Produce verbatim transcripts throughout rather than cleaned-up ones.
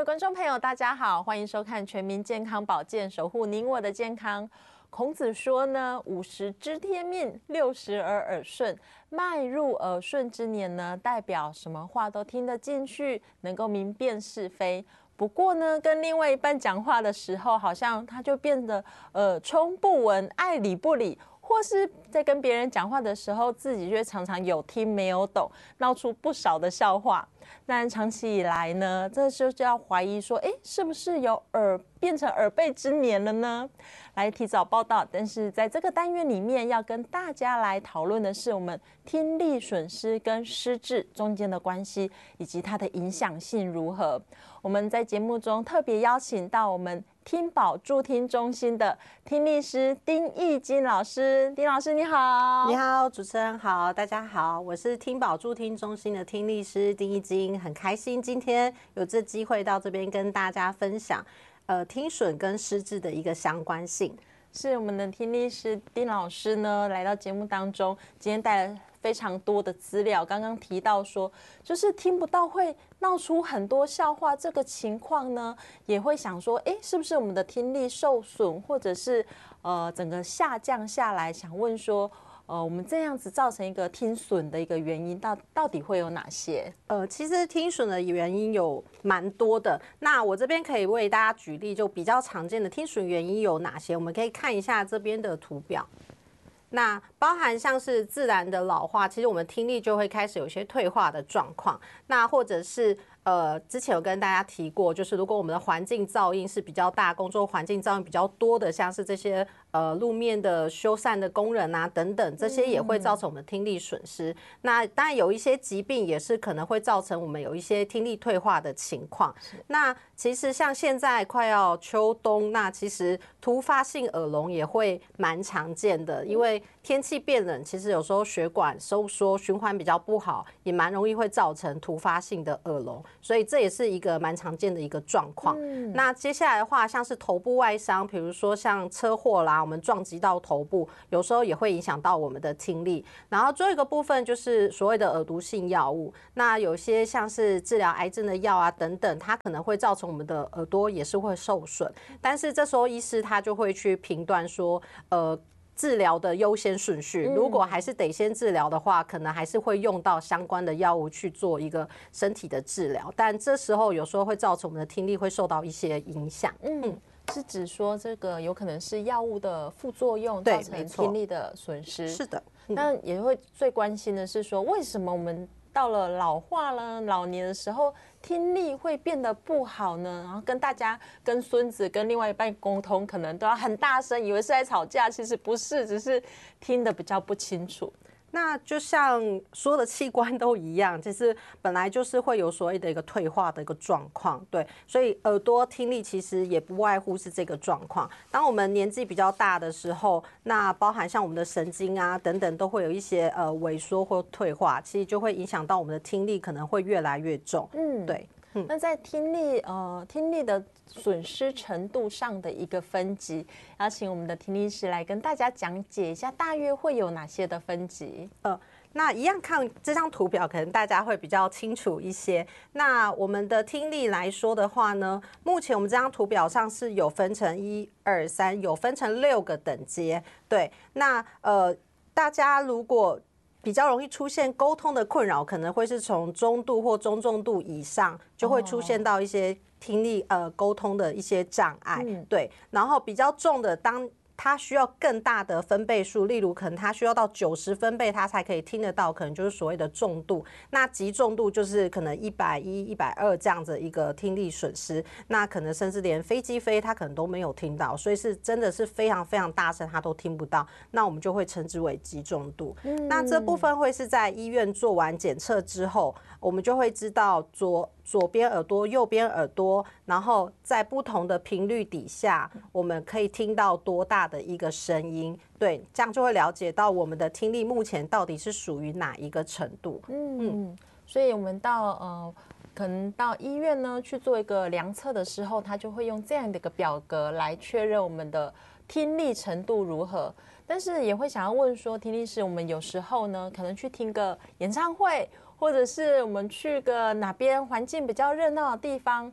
位观众朋友，大家好，欢迎收看《全民健康保健》，守护您我的健康。孔子说呢，五十知天命，六十而耳顺。迈入耳顺之年呢，代表什么话都听得进去，能够明辨是非。不过呢，跟另外一半讲话的时候，好像他就变得耳聪不闻，爱理不理。或是在跟别人讲话的时候，自己却常常有听没有懂，闹出不少的笑话。但长期以来呢，这就要怀疑说，哎，是不是有耳变成耳背之年了呢？来提早报道。但是在这个单元里面，要跟大家来讨论的是我们听力损失跟失智中间的关系，以及它的影响性如何。我们在节目中特别邀请到我们听保助听中心的听力师丁义金老师。丁老师你好。 你好，主持人好，大家好，我是听保助听中心的听力师丁义金，很开心今天有这机会到这边跟大家分享呃听损跟失智的一个相关性。 是我们的听力师丁老师呢，来到节目当中，今天带来非常多的资料。刚刚提到说，就是听不到会闹出很多笑话，这个情况呢，也会想说，哎，是不是我们的听力受损，或者是呃整个下降下来？想问说，呃，我们这样子造成一个听损的一个原因，到到底会有哪些？ 呃，其实听损的原因有蛮多的。那我这边可以为大家举例，就比较常见的听损原因有哪些？我们可以看一下这边的图表。那包含像是自然的老化，其实我们听力就会开始有些退化的状况。那或者是呃，之前有跟大家提过，就是如果我们的环境噪音是比较大，工作环境噪音比较多的，像是这些呃路面的修缮的工人啊等等，这些也会造成我们的听力损失。嗯、那当然有一些疾病也是可能会造成我们有一些听力退化的情况。那其实像现在快要秋冬，那其实突发性耳聋也会蛮常见的，因为天气变冷，其实有时候血管收缩，循环比较不好，也蛮容易会造成突发性的耳聋。所以这也是一个蛮常见的一个状况。嗯、那接下来的话，像是头部外伤，比如说像车祸啦，我们撞击到头部，有时候也会影响到我们的听力。然后最后一个部分就是所谓的耳毒性药物，那有些像是治疗癌症的药啊等等，它可能会造成我们的耳朵也是会受损。但是这时候医师他就会去评断说，呃。治疗的优先顺序，如果还是得先治疗的话，可能还是会用到相关的药物去做一个身体的治疗，但这时候有时候会造成我们的听力会受到一些影响。 嗯，是指说这个有可能是药物的副作用造成听力的损失。 是的， 嗯、那也会最关心的是说，为什么我们到了老化了、老年的时候，听力会变得不好呢？然后跟大家、跟孙子、跟另外一半沟通，可能都要很大声，以为是在吵架，其实不是，只是听得比较不清楚。 那就像所有的器官都一样，其实本来就是会有所谓的一个退化的一个状况，对，所以耳朵听力其实也不外乎是这个状况。当我们年纪比较大的时候，那包含像我们的神经啊等等，都会有一些呃萎缩或退化，其实就会影响到我们的听力可能会越来越重。嗯，对。 嗯、那在听力呃听力的损失程度上的一个分级，邀请我们的听力师来跟大家讲解一下，大约会有哪些的分级？ 呃，那一样看这张图表，可能大家会比较清楚一些。那我们的听力来说的话呢，目前我们这张图表上是有分成一二三，有分成六个等阶。对，那呃，大家如果比较容易出现沟通的困扰，可能会是从中度或中重度以上，就会出现到一些听力呃沟通的一些障碍。嗯、对，然后比较重的，当它需要更大的分贝数，例如可能它需要到九十分贝，它才可以听得到，可能就是所谓的重度。那极重度就是可能一百一、一百二这样子一个听力损失，那可能甚至连飞机飞它可能都没有听到，所以是真的是非常非常大声，它都听不到。那我们就会称之为极重度。嗯、那这部分会是在医院做完检测之后，我们就会知道左。左边耳朵、右边耳朵，然后在不同的频率底下，我们可以听到多大的一个声音，对，这样就会了解到我们的听力目前到底是属于哪一个程度。 嗯，嗯所以我们到呃，可能到医院呢去做一个量测的时候，他就会用这样的一个表格来确认我们的听力程度如何。但是也会想要问说，听力师，我们有时候呢，可能去听个演唱会，或者是我们去个哪边环境比较热闹的地方，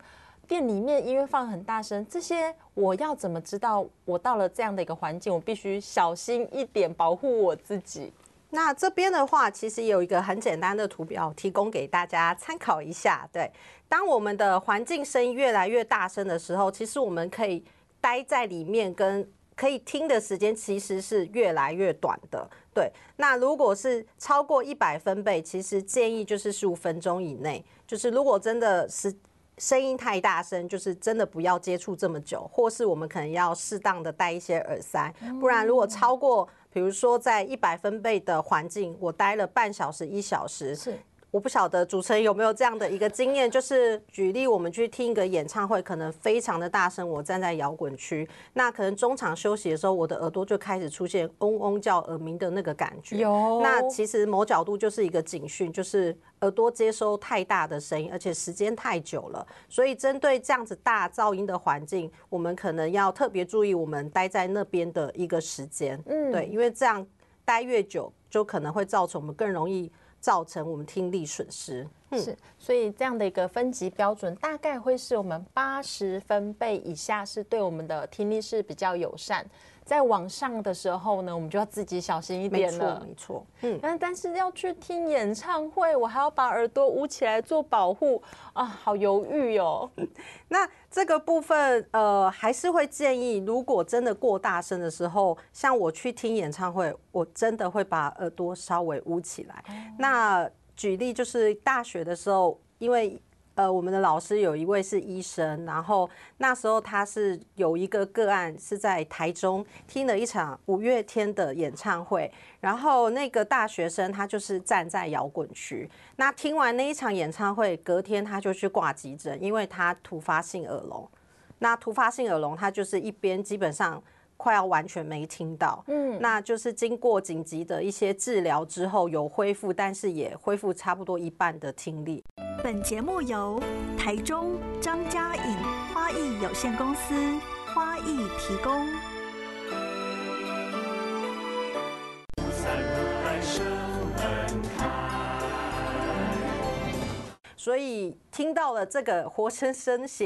店里面音乐放很大声，这些我要怎么知道我到了这样的一个环境，我必须小心一点，保护我自己？ 那这边的话，其实有一个很简单的图表提供给大家参考一下。对，当我们的环境声音越来越大声的时候，其实我们可以待在里面跟可以听的时间其实是越来越短的。对，那如果是超过一百分贝，其实建议就是十五分钟以内。就是如果真的是声音太大声，就是真的不要接触这么久，或是我们可能要适当的戴一些耳塞，不然如果超过，比如说在一百分贝的环境，我待了半小时、一小时， 是。 我不晓得主持人有没有这样的一个经验，就是举例我们去听一个演唱会，可能非常的大声，我站在摇滚区，那可能中场休息的时候，我的耳朵就开始出现嗡嗡叫耳鸣的那个感觉。 有， 那其实某角度就是一个警讯，就是耳朵接收太大的声音，而且时间太久了。所以针对这样子大噪音的环境，我们可能要特别注意我们待在那边的一个时间。嗯，对，因为这样待越久，就可能会造成我们更容易造成我们听力损失。 嗯、是，所以这样的一个分级标准，大概会是我们八十分贝以下是对我们的听力是比较友善。在往上的时候呢，我们就要自己小心一点了。 没错，没错。嗯， 但但是要去听演唱会，我还要把耳朵捂起来做保护啊，好犹豫哦。 那这个部分，呃，还是会建议，如果真的过大声的时候，像我去听演唱会，我真的会把耳朵稍微捂起来。哦、那举例就是大学的时候，因为呃，我们的老师有一位是医生，然后那时候他是有一个个案是在台中听了一场五月天的演唱会，然后那个大学生他就是站在摇滚区，那听完那一场演唱会，隔天他就去挂急诊，因为他突发性耳聋。那突发性耳聋，他就是一边基本上快要完全没听到，嗯，那就是经过紧急的一些治疗之后有恢复，但是也恢复差不多一半的听力。 本节目由台中张家颖花艺有限公司花艺提供。 所以听到了这个活生生写